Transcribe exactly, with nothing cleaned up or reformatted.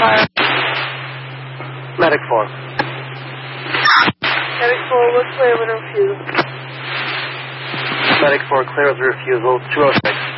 fire. Medic four. Medic four, what's clear with a refusal? Medic four, clear with a refusal, two oh six.